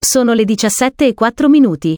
Sono le 17:04.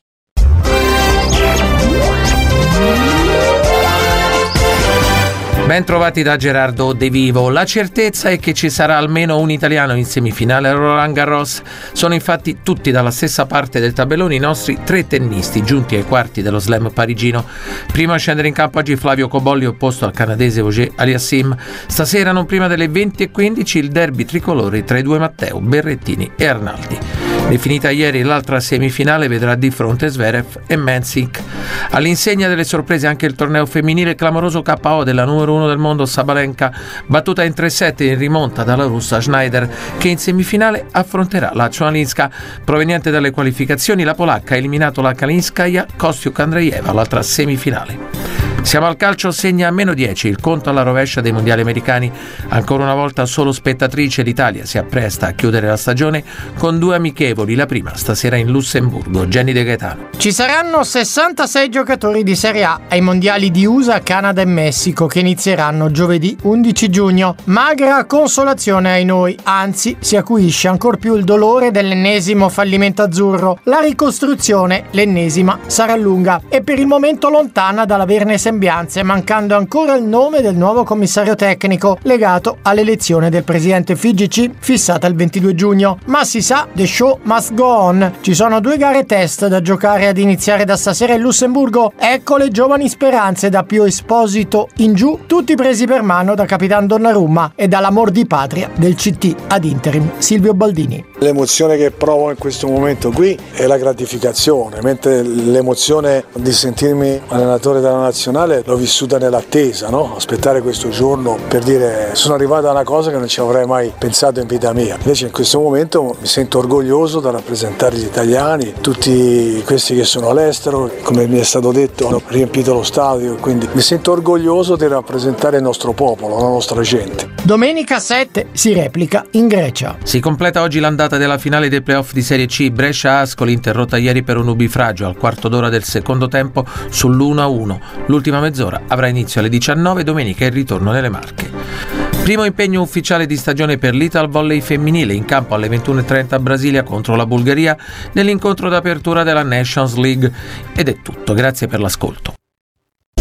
Ben trovati da Gerardo De Vivo. La certezza è che ci sarà almeno un italiano in semifinale a Roland Garros. Sono infatti tutti dalla stessa parte del tabellone i nostri 3 tennisti giunti ai quarti dello slam parigino. Primo a scendere in campo oggi Flavio Cobolli opposto al canadese Ogier Aliassime. Stasera non prima delle 20:15 il derby tricolore tra i due Matteo, Berrettini e Arnaldi. Definita ieri l'altra semifinale vedrà di fronte Zverev e Mensik. All'insegna delle sorprese anche il torneo femminile, clamoroso KO della numero 1 del mondo Sabalenka, battuta in 3-7 in rimonta dalla russa Schneider, che in semifinale affronterà la Chwalinska. Proveniente dalle qualificazioni, la polacca ha eliminato la Kalinskaya Kostiuk-Andreeva, l'altra semifinale. Siamo al calcio, segna -10 il conto alla rovescia dei mondiali americani. Ancora una volta solo spettatrice, l'Italia si appresta a chiudere la stagione con 2 amichevoli, la prima stasera in Lussemburgo. Jenny De Gaetano. Ci saranno 66 giocatori di Serie A ai mondiali di USA, Canada e Messico che inizieranno giovedì 11 giugno. Magra consolazione ai noi, anzi si acuisce ancor più il dolore dell'ennesimo fallimento azzurro. La ricostruzione, l'ennesima, sarà lunga e per il momento lontana dall'averne sembianze, mancando ancora il nome del nuovo commissario tecnico legato all'elezione del presidente FIGC fissata il 22 giugno. Ma si sa, the show must go on. Ci sono 2 gare test da giocare ad iniziare da stasera in Lussemburgo. Ecco le giovani speranze da Pio Esposito in giù, tutti presi per mano da Capitan Donnarumma e dall'amor di patria del CT ad interim Silvio Baldini. L'emozione che provo in questo momento qui è la gratificazione, mentre l'emozione di sentirmi allenatore della nazionale l'ho vissuta nell'attesa, no? Aspettare questo giorno per dire sono arrivato a una cosa che non ci avrei mai pensato in vita mia. Invece in questo momento mi sento orgoglioso da rappresentare gli italiani, tutti questi che sono all'estero, come mi è stato detto hanno riempito lo stadio, quindi mi sento orgoglioso di rappresentare il nostro popolo, la nostra gente. Domenica 7 si replica in Grecia. Si completa oggi l'andata della finale dei playoff di Serie C. Brescia-Ascoli interrotta ieri per un nubifragio al quarto d'ora del secondo tempo sull'1-1. L'ultima mezz'ora avrà inizio alle 19, domenica il ritorno nelle Marche. Primo impegno ufficiale di stagione per l'Ital Volley femminile, in campo alle 21:30 a Brasilia contro la Bulgaria nell'incontro d'apertura della Nations League. Ed è tutto, grazie per l'ascolto.